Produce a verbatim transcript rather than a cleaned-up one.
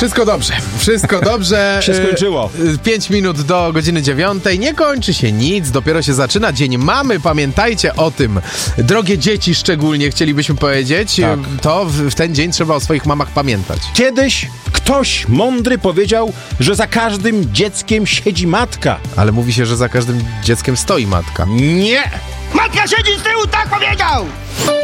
Wszystko dobrze, wszystko dobrze. się skończyło. Pięć minut do godziny dziewiątej. Nie kończy się nic, dopiero się zaczyna Dzień Mamy. Pamiętajcie o tym. Drogie dzieci szczególnie, chcielibyśmy powiedzieć, Tak. to w, w ten dzień trzeba o swoich mamach pamiętać. Kiedyś ktoś mądry powiedział, że za każdym dzieckiem siedzi matka. Ale mówi się, że za każdym dzieckiem stoi matka. Nie! Matka siedzi z tyłu, tak powiedział!